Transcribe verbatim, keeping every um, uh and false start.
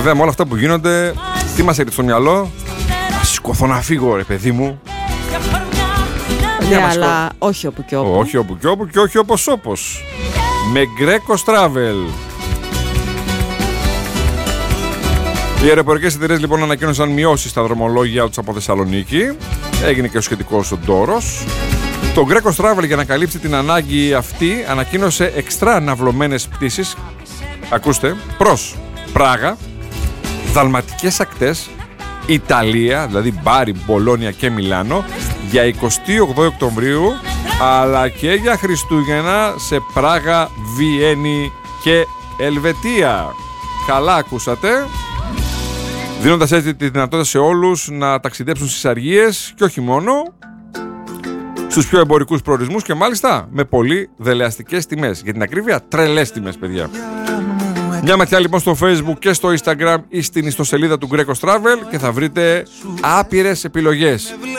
Βέβαια με όλα αυτά που γίνονται, τι μας έρχεται στο μυαλό? Να σηκωθώ να φύγω ρε παιδί μου. Ναι, αλλά όχι όπου και όπου. Όχι όπου και όπου και όχι όπως όπως. Με Greco Travel. Οι αεροπορικές εταιρείες λοιπόν ανακοίνωσαν μειώσεις στα δρομολόγια τους από Θεσσαλονίκη. Έγινε και ο σχετικός ντόρος. Το Greco Travel, για να καλύψει την ανάγκη αυτή, ανακοίνωσε εξτρά αναβλωμένες πτήσεις, ακούστε, προς Πράγα, Δαλματικές Ακτές, Ιταλία, δηλαδή Μπάρι, Μπολόνια και Μιλάνο, για εικοστή όγδοη Οκτωβρίου, αλλά και για Χριστούγεννα σε Πράγα, Βιέννη και Ελβετία. Καλά ακούσατε. Δίνοντας έτσι τη δυνατότητα σε όλους να ταξιδέψουν στις αργίες και όχι μόνο, στους πιο εμπορικούς προορισμούς και μάλιστα με πολύ δελεαστικές τιμές. Για την ακρίβεια, τρελές τιμές, παιδιά. Μια ματιά λοιπόν στο Facebook και στο Instagram ή στην ιστοσελίδα του Greco Travel και θα βρείτε άπειρες επιλογές.